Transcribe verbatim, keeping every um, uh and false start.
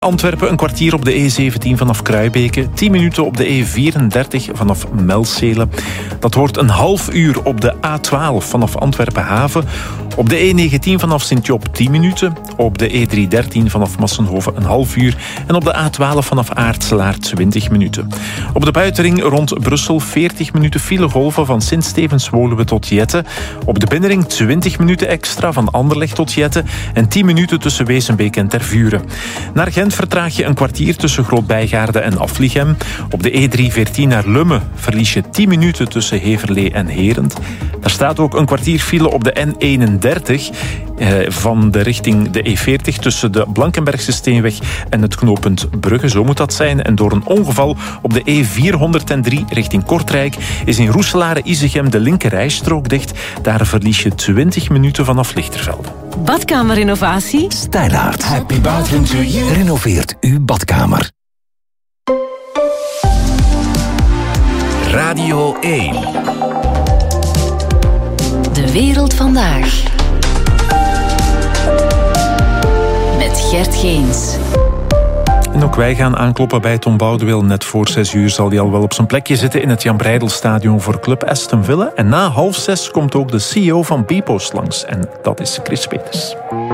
Antwerpen een kwartier op de E zeventien vanaf Kruibeke, tien minuten op de E vierendertig vanaf Melzelen. Dat wordt een half uur op de A twaalf vanaf Antwerpen Haven, op de E negentien vanaf Sint-Job tien minuten, op de E driehonderddertien vanaf Massenhoven een half uur en op de A twaalf vanaf Aartselaar twintig minuten. Op de buitenring rond Brussel veertig minuten filegolven van Sint-Stevens-Woluwe tot Jette, op de binnenring twintig minuten extra van Anderlecht tot Jette en tien minuten tussen Wezenbeek en Tervuren. Naar Gent vertraag je een kwartier tussen Groot-Bijgaarde en Aflichem. Op de E driehonderdveertien naar Lummen verlies je tien minuten tussen Heverlee en Herent. Daar staat ook een kwartier file op de N eenendertig eh, van de richting de E veertig tussen de Blankenbergse Steenweg en het knooppunt Brugge. Zo moet dat zijn. En door een ongeval op de E vierhonderddrie richting Kortrijk is in Roeselare-Isegem de linkerrijstrook dicht. Daar verlies je twintig minuten vanaf Lichtervelde. Badkamerinnovatie? Stijlaert. Happy bathroom to you. Renoveert uw badkamer. Radio één. De wereld vandaag. Met Gert Geens. En ook wij gaan aankloppen bij Tom Boudewil. Net voor zes uur zal hij al wel op zijn plekje zitten in het Jan Breidel-stadion voor Club Aston Villa. En na half zes komt ook de C E O van Bpost langs. En dat is Chris Peters.